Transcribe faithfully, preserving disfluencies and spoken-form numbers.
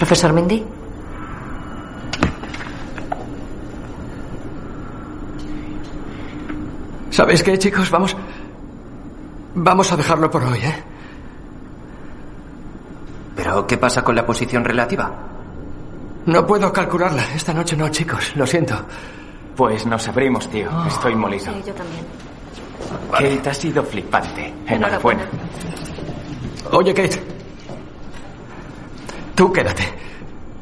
Profesor Mindy. ¿Sabéis qué, chicos? Vamos... Vamos a dejarlo por hoy, ¿eh? ¿Pero qué pasa con la posición relativa? No puedo calcularla. Esta noche no, chicos. Lo siento. Pues nos abrimos, tío. Oh. Estoy molido. Sí, yo también. Vale. Kate, ha sido flipante. Enhorabuena. Oye, Kate. Tú quédate.